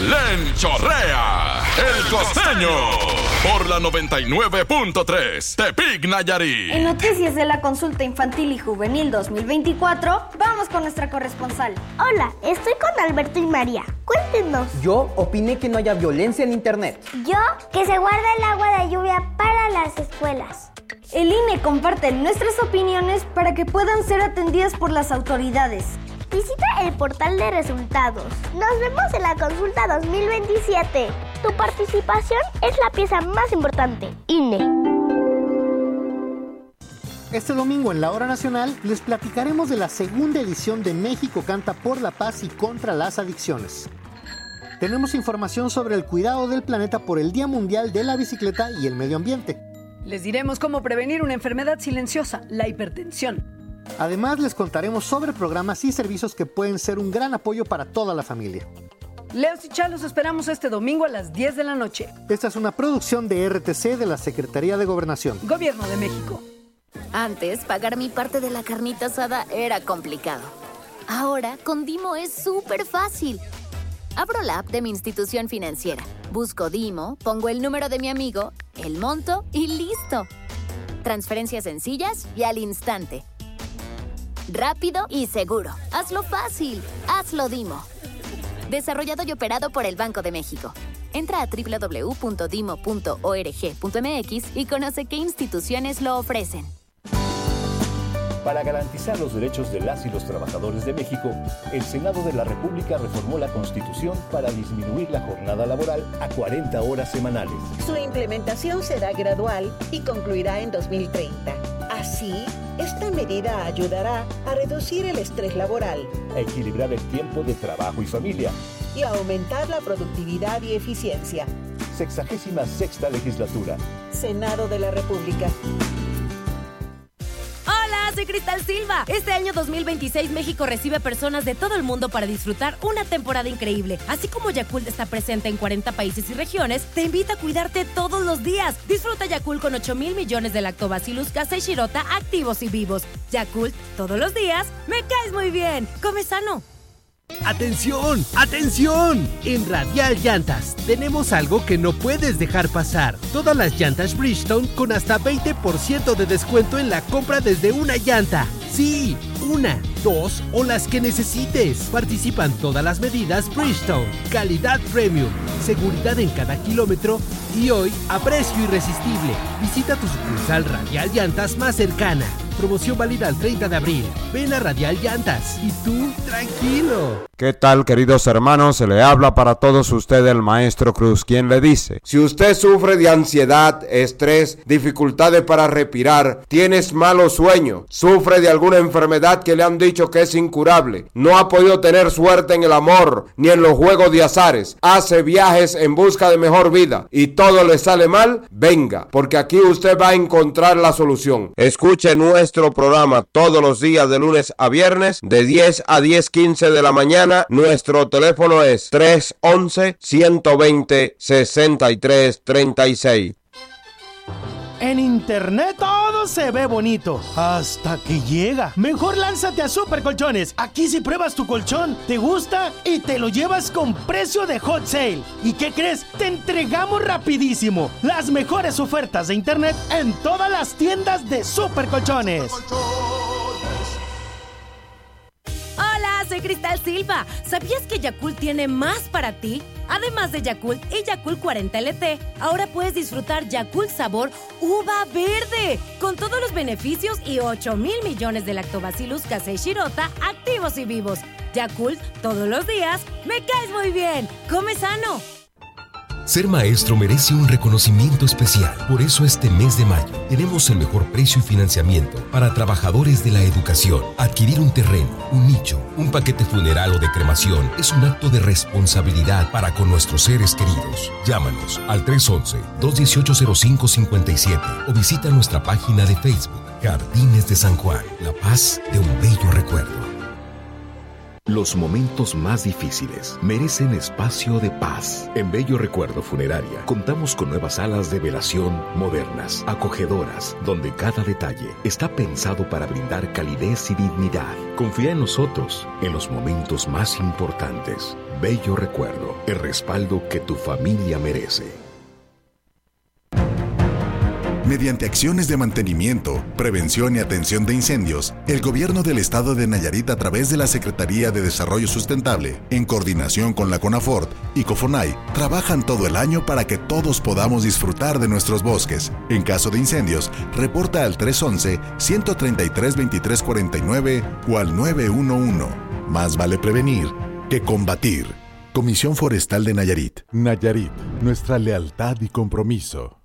Belén Chorrea, El Costeño, por la 99.3, Tepic Nayarit. En noticias de la consulta infantil y juvenil 2024, vamos con nuestra corresponsal. Hola, estoy con Alberto y María. Cuéntenos. Yo opiné que no haya violencia en internet. Yo, que se guarda el agua de lluvia para las escuelas. El INE comparte nuestras opiniones para que puedan ser atendidas por las autoridades. Visita el portal de resultados. Nos vemos en la consulta 2027. Tu participación es la pieza más importante. INE. Este domingo en la Hora Nacional les platicaremos de la segunda edición de México Canta por la Paz y contra las Adicciones. Tenemos información sobre el cuidado del planeta por el Día Mundial de la Bicicleta y el Medio Ambiente. Les diremos cómo prevenir una enfermedad silenciosa, la hipertensión. Además, les contaremos sobre programas y servicios que pueden ser un gran apoyo para toda la familia. Leos y Chá los esperamos este domingo a las 10 de la noche. Esta es una producción de RTC de la Secretaría de Gobernación. Gobierno de México. Antes, pagar mi parte de la carnita asada era complicado. Ahora, con Dimo es súper fácil. Abro la app de mi institución financiera, busco Dimo, pongo el número de mi amigo, el monto y listo. Transferencias sencillas y al instante. Rápido y seguro. Hazlo fácil. Hazlo Dimo. Desarrollado y operado por el Banco de México. Entra a www.dimo.org.mx y conoce qué instituciones lo ofrecen. Para garantizar los derechos de las y los trabajadores de México, el Senado de la República reformó la Constitución para disminuir la jornada laboral a 40 horas semanales. Su implementación será gradual y concluirá en 2030. Así, esta medida ayudará a reducir el estrés laboral, a equilibrar el tiempo de trabajo y familia y a aumentar la productividad y eficiencia. 66ª Legislatura. Senado de la República. Soy Cristal Silva. Este año 2026 México recibe personas de todo el mundo para disfrutar una temporada increíble. Así como Yakult está presente en 40 países y regiones, te invita a cuidarte todos los días. Disfruta Yakult con 8,000 millones de Lactobacillus casei shirota activos y vivos. Yakult, todos los días, me caes muy bien. Come sano. ¡Atención! ¡Atención! En Radial Llantas tenemos algo que no puedes dejar pasar. Todas las llantas Bridgestone con hasta 20% de descuento en la compra desde una llanta. Sí, una, dos o las que necesites. Participan todas las medidas Bridgestone. Calidad premium, seguridad en cada kilómetro y hoy a precio irresistible. Visita tu sucursal Radial Llantas más cercana. Promoción válida al 30 de abril. Ven a Radial Llantas y tú, tranquilo. ¿Qué tal, queridos hermanos? Se le habla para todos ustedes el Maestro Cruz, quien le dice: si usted sufre de ansiedad, estrés, dificultades para respirar, tienes malos sueños, sufre de alguna enfermedad que le han dicho que es incurable, no ha podido tener suerte en el amor ni en los juegos de azares, hace viajes en busca de mejor vida y todo le sale mal, venga, porque aquí usted va a encontrar la solución. Escuche nuestro programa todos los días de lunes a viernes de 10 a 10:15 de la mañana. Nuestro teléfono es 311-120-6336. En internet todo se ve bonito, hasta que llega. Mejor lánzate a Super Colchones. Aquí si pruebas tu colchón, te gusta y te lo llevas con precio de hot sale. ¿Y qué crees? Te entregamos rapidísimo las mejores ofertas de internet en todas las tiendas de Super Colchones. Hola, soy Cristal Silva. ¿Sabías que Yakult tiene más para ti? Además de Yakult y Yakult 40 LT, ahora puedes disfrutar Yakult sabor uva verde, con todos los beneficios y 8,000 millones de Lactobacillus casei shirota activos y vivos. Yakult, todos los días, me caes muy bien. Come sano. Ser maestro merece un reconocimiento especial. Por eso este mes de mayo tenemos el mejor precio y financiamiento para trabajadores de la educación. Adquirir un terreno, un nicho, un paquete funeral o de cremación es un acto de responsabilidad para con nuestros seres queridos. Llámanos al 311-218-0557 o visita nuestra página de Facebook, Jardines de San Juan, la paz de un bello recuerdo. Los momentos más difíciles merecen espacio de paz. En Bello Recuerdo Funeraria contamos con nuevas salas de velación modernas, acogedoras, donde cada detalle está pensado para brindar calidez y dignidad. Confía en nosotros en los momentos más importantes. Bello Recuerdo, el respaldo que tu familia merece. Mediante acciones de mantenimiento, prevención y atención de incendios, el gobierno del estado de Nayarit, a través de la Secretaría de Desarrollo Sustentable, en coordinación con la CONAFORT y COFONAI, trabajan todo el año para que todos podamos disfrutar de nuestros bosques. En caso de incendios, reporta al 311-133-2349 o al 911. Más vale prevenir que combatir. Comisión Forestal de Nayarit. Nayarit, nuestra lealtad y compromiso.